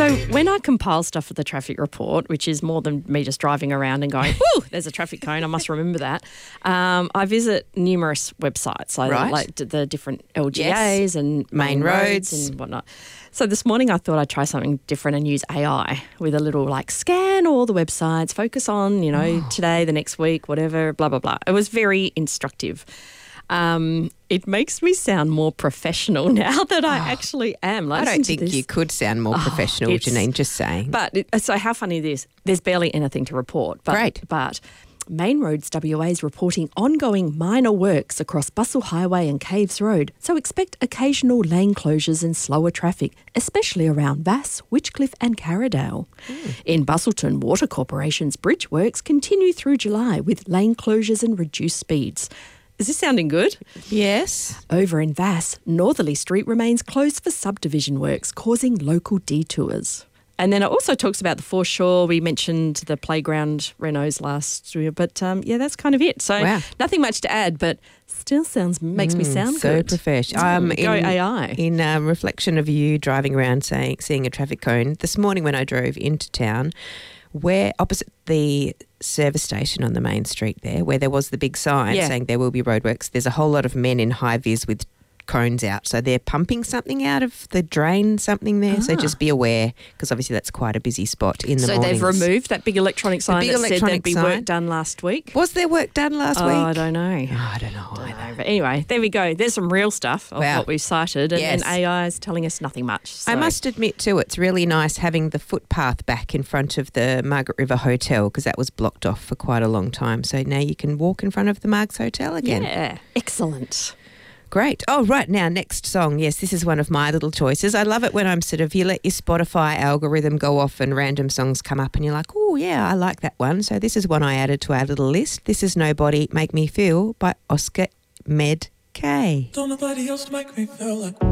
So when I compile stuff for the traffic report, which is more than me just driving around and going, "Whoo, there's a traffic cone, I must remember that," I visit numerous websites, so like the different LGAs and main roads and whatnot. So this morning I thought I'd try something different and use AI with a little scan all the websites, focus on, today, the next week, whatever, blah, blah, blah. It was very instructive. It makes me sound more professional now that I actually am. I don't think you could sound more professional, Janine, just saying. But so how funny it is. There's barely anything to report. Great. But Main Roads WA is reporting ongoing minor works across Bustle Highway and Caves Road, so expect occasional lane closures and slower traffic, especially around Vass, Witchcliffe and Carradale. In Bustleton, Water Corporation's bridge works continue through July with lane closures and reduced speeds. Is this sounding good? Yes. Over in Vass, Northerly Street remains closed for subdivision works, causing local detours. And then it also talks about the foreshore. We mentioned the playground renos last year, but that's kind of it. So nothing much to add, but still makes me sound so good. So professional. Go AI. In reflection of you driving around seeing a traffic cone, this morning when I drove into town, where opposite the service station on the main street where there was the big sign saying there will be roadworks, there's a whole lot of men in high vis with cones out. So they're pumping something out of the drain, something there. So just be aware, because obviously that's quite a busy spot in the mornings. So they've removed that big electronic sign that said there'd be work done last week? Was there work done last week? I don't know. I don't know either. But anyway, there we go. There's some real stuff of what we've cited, and AI is telling us nothing much. So. I must admit too, it's really nice having the footpath back in front of the Margaret River Hotel, because that was blocked off for quite a long time. So now you can walk in front of the Margs Hotel again. Yeah, excellent. Great. Oh, right now, next song. Yes, this is one of my little choices. I love it when you let your Spotify algorithm go off and random songs come up and you're like, oh, yeah, I like that one. So this is one I added to our little list. This is Nobody Make Me Feel by Oscar Med K. Don't nobody else make me feel like